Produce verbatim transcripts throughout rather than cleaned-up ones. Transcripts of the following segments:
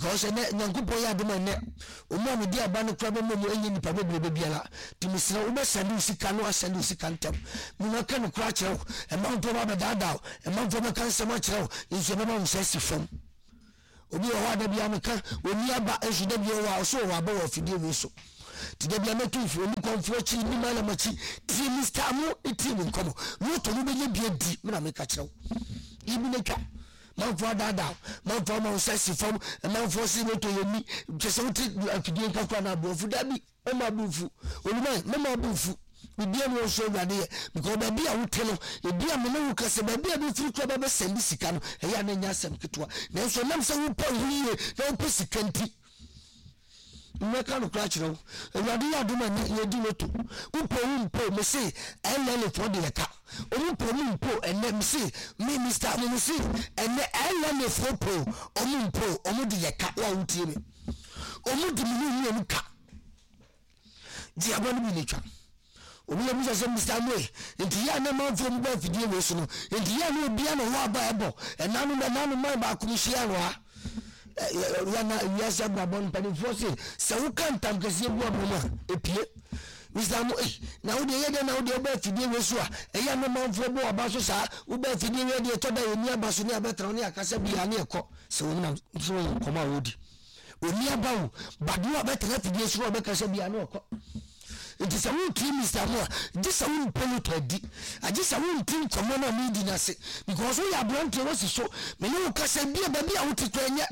Cause ne nyankupo ya duma ne omo me dia ba no kra be mo enyi nipa be be biala timisira wo be send usika no asend usika ntem me na ka no kra kire e ma nto ba da da e ma nto be kan se ma kire nso be ma mo sesi fam obi o wa da bia me ka oni aba enso da bia wa so wa ba wa fidie we so ti da bia me tu fi oni konfo chi ni mala machi ti mister mo ti mi nkomo no to no be ye bia di me na me ka kire ibi ne ka man for dada man for man sesi fam man for si no to yemi pese wuti afidie kakwa na bofu dabi o ma bufu oluma me ma bufu bibia no so wade because baby a wuti no ebia me no kase baby a bi firi kwa ba sendi sika no eya na nya sem ketwa na so nam se wo po hiye na wo pesi kanti mmeka no kra kire wo ewade ya duma ni ye di loto wo po wo mpo me say elele for de ka omu promu mpo ene msi mi mister mo msi ene elele for po omu mpo omu de ye ka wa wutie me omu de mi ni enu ka di abonu bi ni twa omu ye musa se mister mo enti ya na ma from ba fidie we so no enti ya no bia no wa ba ebo enanu na nanu man ba kumishia no ha ya na ya sa ba bon pani force se wo kan tam kase bu aboma epie mister mo eh na wo de ye de na wo de ba fidie we so a eya no manfo bo aba so sa wo ba fidie we de to da ye ni aba so ni abetra ni akasa bia na ekọ se wo na so koma wodi oni aba wo badu abetra fidie so wo be kasa bia na ekọ nti se wo ti mister mo di se wo pelo to di agi se wo tin komo na mi di na se because wo ya brand wo si so me no kasa bia ba bia wo ti to enye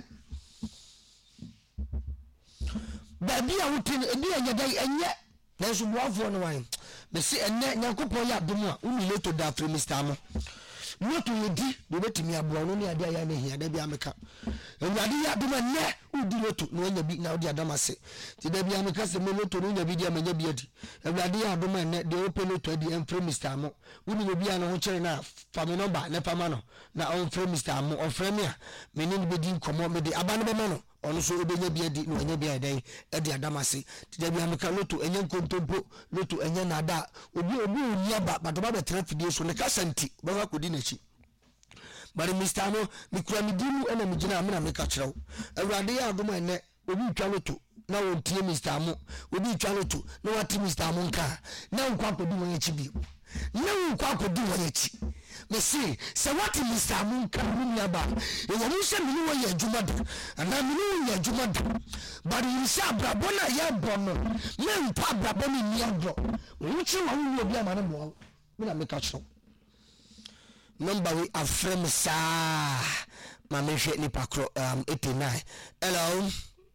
ba bia wo tin bia enye dai enye na so boafo no wan me se enne nyankopon ya dum a uni leto da afre mister mo leto yedi do betimi aboa no ne ade aya na hia da bia meka enwade ya dum ne udi leto no anya bi na odi adamase ti da bia meka se me leto no nya bi dia manya bi adi enwade ya dum ne de open leto adi enfre mister mo uni no bia no ho kire na fami number ne pama no na on frame mister mo on frame a me ni be din komo me de abane be ma no ono so obenya bia di no enya bia dai e di adamase ti da bia meka loto enya nkontompo loto enya nada obi obi oni aba badoba be trafidie so ne kasanti ba ko di na chi bari mister no mi kura mi dimu ena mi gina me na meka kirew awurade ya adoma ene obi twa loto na won tie mister mo obi twa loto na wati mister mo nka na nkwa ko di won echi bi na nkwa ko di won echi me see se wati mister mo nka mi aba e wo mu se mi ni wo ye adwuma da na mi ni wo ye adwuma da bari insha brabo na ya bono me mpa brabo mi ni ado wo chi wa wo obi ama na mo me na meka kirew number we afrem sa ma me hwe ni pakro um eighty-nine hello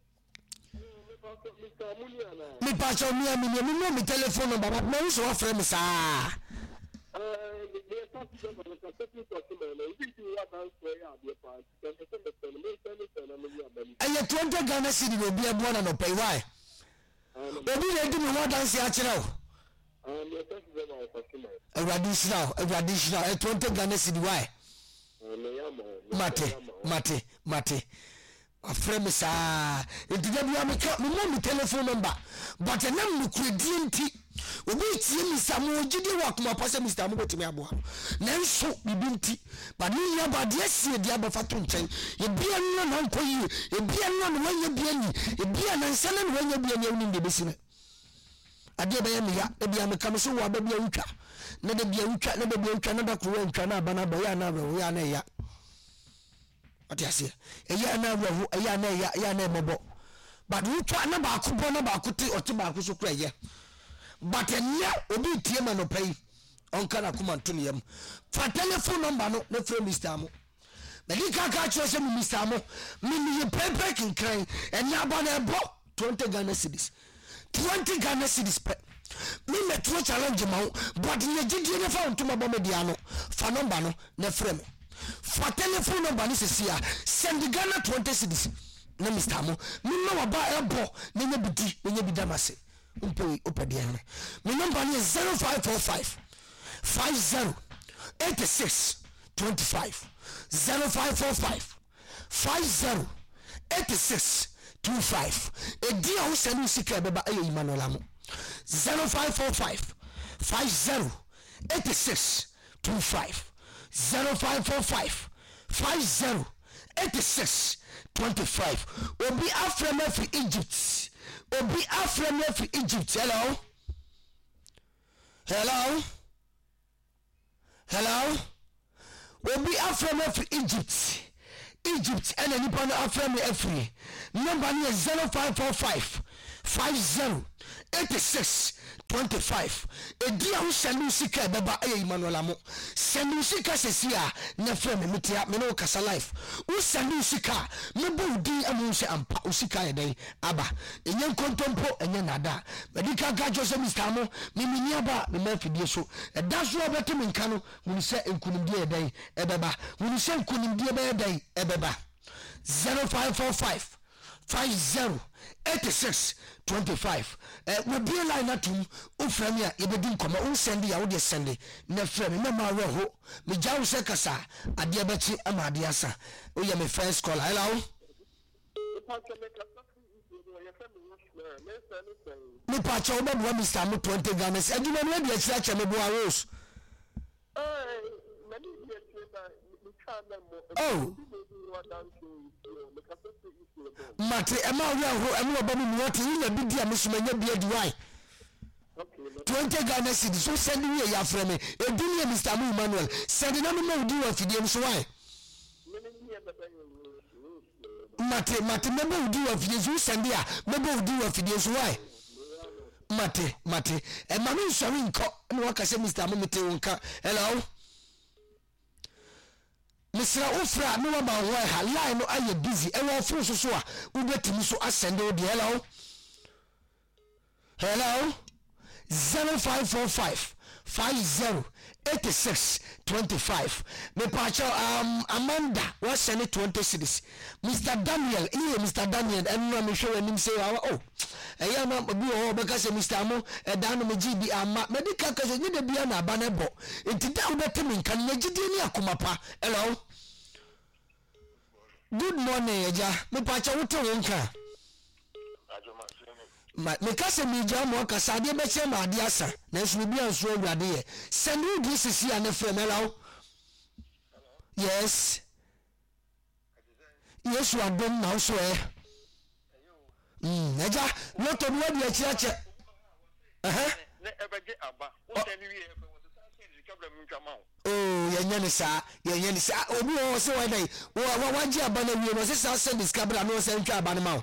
mi pacho mi ami mi no mi telephone number but me so afrem sa eh de talk to them on the second talk to me we do what dance for ya be part then the same me tell me me abali aye twenty Ghana cedi no bia bo na no pay why obi le di me what dance ya kire o um the talk to them on the customer traditional traditional e twenty Ghana cedi why mate mate mate afrem sa entiga bia me ka me mo telephone number but na me kredi nti obi tie mi samu gidi wa kuma pase mister mo betimi aboa na nso bibi nti ba ni ya ba de sie dia ba fatu nchen e bia no na nkoyi e bia no na wanya bia ni e bia na nsana na wanya bia ni awuni de besine ade ba ya me ya e bia me kam so wa ba bia wutwa na de bia wutwa na de bia wutwa na da kro wutwa na ba na ba ya na ba ya na ya ati ase e ya na ba e ya na ya ya na mebo ba wutwa na ba akubọ na ba akuti oti ba akuso kra ye but enya obi tie ma no pay onka na kuma ntun yam fa telephone number no na frame mister mo medika ka cho se mister mo mi mi pepe kinkran enya ba na ebo twenty Ghana cedis twenty Ghana cedis pe mi me tro challenge ma but ye gidi ne fa ntuma bo media no fa number no na frame fa telephone number ni sesia send Ghana twenty cedis na mister mo mi no wa ba ebo na nya bidi na nya bidamase umpe opede ene my number is zero five four five five zero eight six two five zero five four five five zero eight six two five e dia ho senu sika beba ayi Emmanuel mo zero five four five five zero eight six two five zero five four five five zero eighty-six twenty-five. Obi Afrem for Egypt. Obi Afrem for Egypt. Hello. Hello. Hello. Obi Afrem for Egypt. Egypt and anybody Afrem free. Number is zero five four five five zero eighty-six twenty-five. A dear who send you sick baba Emmanuel Amo. Send you sick as a seer, never me metia, me no casa life. Who send you sick? Me bo di amusha and Usika a day, Abba. In your contempo and your nada. Medica Gajo Mister Amo, Mimiaba, the Murphy Dieso. And that's what better in Cano when you say in Kunim day, Ebeba. When you say Kunim day, Ebeba. zero five four five five zero eighty-six twenty-five. Eh, we be line at him. O frame ya ibedin koma. O send ya o de send. Ne frame me ma ho. Me jaw se kasa. Ade abechi amadiasa. O ye me first call. Hello. Me pa cha oba bo Mister Amo twenty Ghana. Aduma no de achira cha me bo arose. Eh, many years Oh. Mate, am I real? I'm not going to in a big deal, Miss Mania be a dry. Twenty Ghana cities, so send me a yard from me. A billion, Mister Emmanuel. Send another more do of the so why? Mate, Mate, member do of Jesus, send ya, member do of the so why? Mate, Mate, and Mammy Sharing cock, and what I say, Mister Amomite. Hello. Mister Ofra, no about why her line no are busy. And all through so we get me so ascend the hello. Hello zero five four five five zero eighty-six twenty-five. Me pacho um Amanda was send twenty cities. Mister Daniel, here Mister Daniel, and no me show him say oh eh ya no be oh because Mister Amo e dan no me G B ama medical case ni de bia na banebo. Enti da wo betemi kan na gidi ni akomapa. Hello. Good morning, Eja. Me pacha wote wonka. Ma me kase mi ja mo kasa de be che ma de asa. Na nso bi anso awurade ye. Send you this is here na frame hello. Yes. Yes, you are done now so eh. Mm, Eja, no to no de achira che. Eh eh. Oh, yanya sa, yanya sa. Obi o se wa dai. Wo wa waji abana wi no se sa send discover no se ntwa abana ma.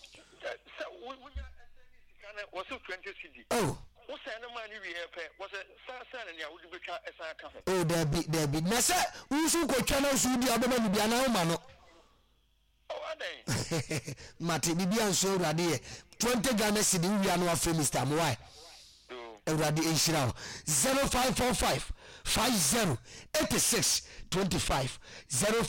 Was twenty C D. Oh. What's the money we have? Was a Sassan and Yahu become a Saka? Oh, there be there be. Nasa, who should go channel should be abana bi ana mano. Oh, are they? Mati bibian so radi twenty Ghana cedi we are no afre Mister Amo why? Radi Inshira zero five four five five zero eighty-six twenty-five zero